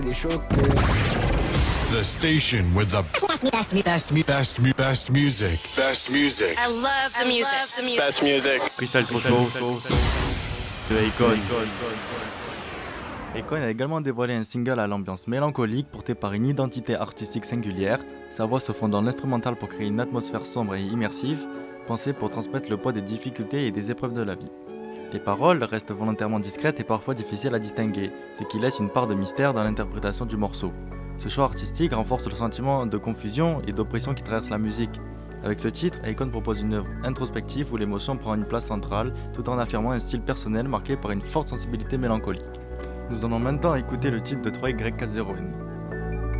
il est choqué. The station with the best music. Best music. I love the music. Best music. Freestyle trop chaud de Akon. Akon a également dévoilé un single à l'ambiance mélancolique porté par une identité artistique singulière. Sa voix se fond dans l'instrumental pour créer une atmosphère sombre et immersive, pensée pour transmettre le poids des difficultés et des épreuves de la vie. Les paroles restent volontairement discrètes et parfois difficiles à distinguer, ce qui laisse une part de mystère dans l'interprétation du morceau. Ce choix artistique renforce le sentiment de confusion et d'oppression qui traverse la musique. Avec ce titre, Akon propose une œuvre introspective où l'émotion prend une place centrale, tout en affirmant un style personnel marqué par une forte sensibilité mélancolique. Nous allons maintenant écouter le titre de 3YK0N.